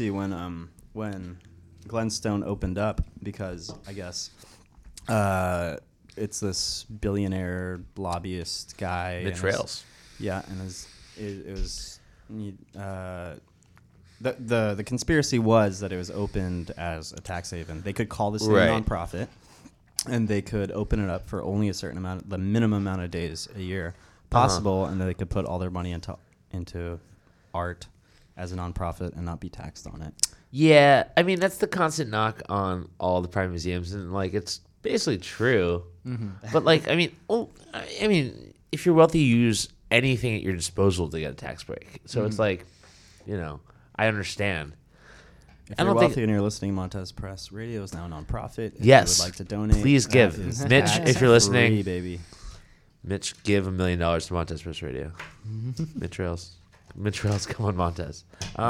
when Glenstone opened up, because I guess it's this billionaire lobbyist guy. Mitch Rails. Yeah, and it was the conspiracy was that it was opened as a tax haven. They could call this a nonprofit, and they could open it up for only a certain amount, the minimum amount of days a year possible, and then they could put all their money into art as a nonprofit and not be taxed on it. Yeah, I mean that's the constant knock on all the private museums, and like it's basically true. But like, I mean, if you're wealthy, you use anything at your disposal to get a tax break. So it's like, I understand. If you're wealthy and you're listening, Montez Press Radio is now a nonprofit. If yes, you would like to donate, please give. Mitch, if you're listening, free, baby. Mitch, give $1 million to Montez Press Radio. Mitch Rails, come on, Montez.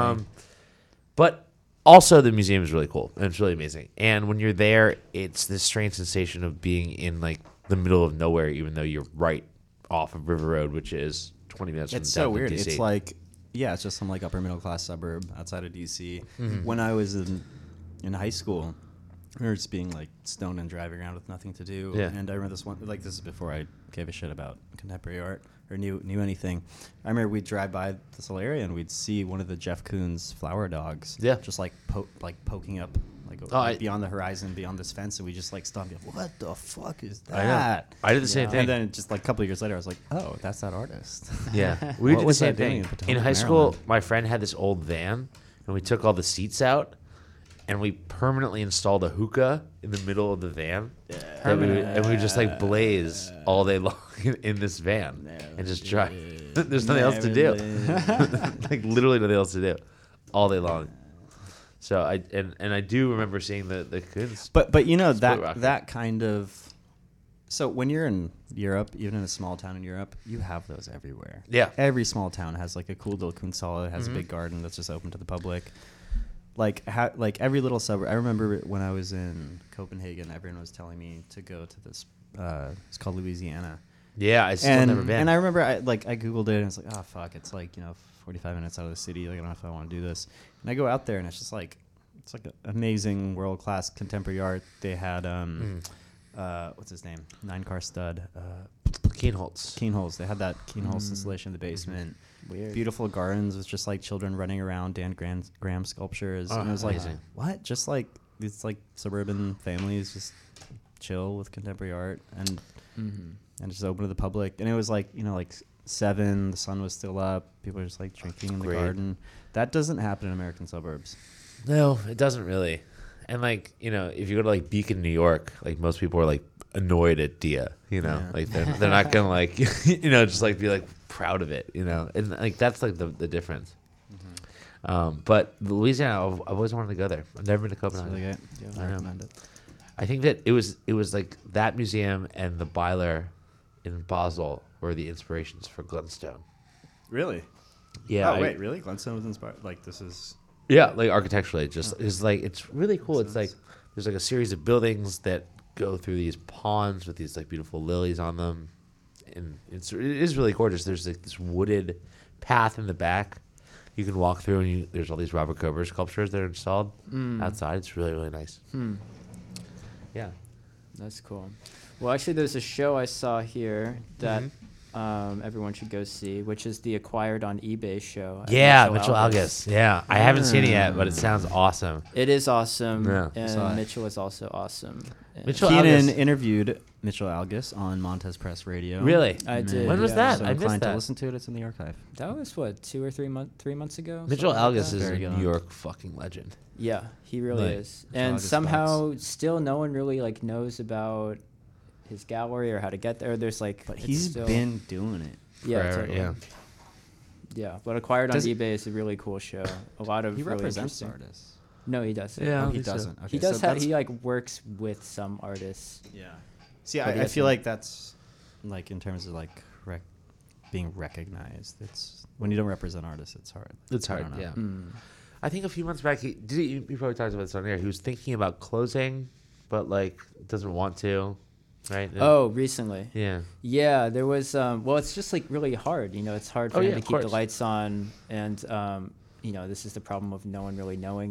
But also, the museum is really cool and it's really amazing. And when you're there, it's this strange sensation of being in like the middle of nowhere, even though you're right off of River Road, which is 20 minutes. It's from so weird. DC. It's like, it's just some like upper middle class suburb outside of DC. When I was in high school, we were just being like stoned and driving around with nothing to do. Yeah. And I remember this one, like this is before I gave a shit about contemporary art or knew anything. I remember we'd drive by this whole area and we'd see one of the Jeff Koons flower dogs. Yeah. Just like poking up beyond the horizon, beyond this fence, and we just like stopped. What the fuck is that? I did the same thing. And then just like a couple of years later, I was like, oh, that's that artist. Yeah, we did the was same that doing thing. in Potomac, In high school, Maryland? my friend had this old van, and we took all the seats out, and we permanently installed a hookah in the middle of the van. And we would just like blaze all day long in this van and just drive. There's nothing else to do. Like literally nothing else to do all day long. So I do remember seeing the kids. But Split Rock. that kind of. So when you're in Europe, even in a small town in Europe, you have those everywhere. Yeah. Every small town has like a cool little Kunsthalle. It has a big garden that's just open to the public. Like every little suburb. I remember when I was in Copenhagen, everyone was telling me to go to this. It's called Louisiana. Yeah, I still never been. And I remember I Googled it and it's like, oh fuck, it's like 45 minutes out of the city. Like I don't know if I want to do this. And I go out there and it's just like it's like amazing world class contemporary art. They had what's his name? 9-car stud. Kienholz. They had that Kienholz installation in the basement. Weird. Beautiful gardens with just like children running around, Dan Graham sculptures. And it was like, amazing. what? Just like these like suburban families just chill with contemporary art and just open to the public. And it was like, like 7, the sun was still up. People were just like drinking in the garden. That doesn't happen in American suburbs. No, it doesn't really. And like, if you go to like Beacon, New York, like most people are like annoyed at Dia, like they're not gonna like, just like be like proud of it, and like that's like the difference. But Louisiana, I've always wanted to go there. I've never been to Copenhagen. It's really good. Yeah, I recommend it. I think that it was like that museum and the Byler in Basel were the inspirations for Glenstone. Really? Yeah. Oh, wait, really? Glenstone was inspired? Like this is... Yeah, like architecturally, it's like it's really cool. It's like there's like a series of buildings that go through these ponds with these like beautiful lilies on them, and it is really gorgeous. There's like this wooded path in the back you can walk through, and there's all these Robert Kober sculptures that are installed outside. It's really really nice. Yeah, that's cool. Well, actually, there's a show I saw here that everyone should go see, which is the Acquired on eBay show. Yeah, Mitchell Algus. Yeah, I haven't seen it yet, but it sounds awesome. It is awesome, Yeah. and Mitchell is also awesome. Mitchell Keenan Algus. interviewed Mitchell Algus on Montez Press Radio. Really? I did. When was yeah. that? So I missed inclined that. to listen to it. It's in the archive. That was what 2 or 3 months ago. Mitchell something like Algus that? is a Very good. New York fucking legend. Yeah, he really Right. is. Mitchell And Algus somehow, still, no one really like knows about his gallery or how to get there. There's like, But it's he's still, been doing it. yeah, Forever, totally. yeah. Yeah, but Acquired on Does- eBay is a really cool show. A lot of He really represents interesting. artists. No, he doesn't. Yeah. I Oh, don't he think so. doesn't. Okay, He does so have. that's- He like works with some artists. Yeah. See, But he I feel doesn't- like that's like in terms of like being recognized. It's when you don't represent artists, it's hard. It's I hard, don't know. yeah. I think a few months back, he probably talked about this on air. He was thinking about closing, but like doesn't want to, right? Oh, recently. yeah. Yeah, there was. Well, it's just like really hard. It's hard for Oh, him yeah, to of keep the course. lights on, and this is the problem of no one really knowing